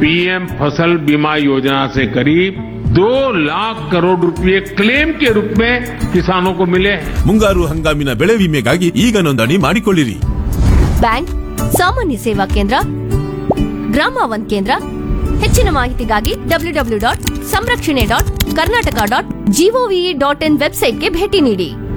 PM फसल बीमा योजना से करीब 2 लाख करोड़ रुपए क्लेम के रूप में किसानों को मिले हैं। ಮುಂಗಾರು ಹಂಗಾಮಿನ ಬೆಳೆ ವಿಮೆಗಾಗಿ ಈಗ ನೋಂದಣಿ ಮಾಡಿಕೊಳ್ಳಿರಿ. ಬ್ಯಾಂಕ್, ಸಾಮಾನ್ಯ ಸೇವಾ ಕೇಂದ್ರ, ಗ್ರಾಮ ಒನ್ ಕೇಂದ್ರ. ಹೆಚ್ಚಿನ ಮಾಹಿತಿಗಾಗಿ www.samrakshane.karnataka.gov.in ವೆಬ್ಸೈಟ್ಗೆ ಭೇಟಿ ನೀಡಿ.